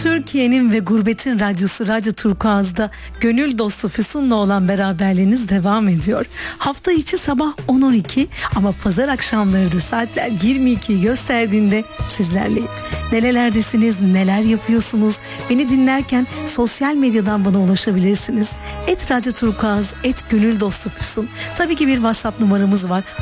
Türkiye'nin ve gurbetin radyosu Radyo Turkuaz'da gönül dostu Füsun'la olan beraberliğiniz devam ediyor. Hafta içi sabah 10-12 ama pazar akşamları da saatler 22'yi gösterdiğinde sizlerleyim. Nerelerdesiniz, neler yapıyorsunuz? Beni dinlerken sosyal medyadan bana ulaşabilirsiniz. @Radyo Turkuaz, @Gönül Dostu Füsun. Tabii ki bir WhatsApp numaramız var.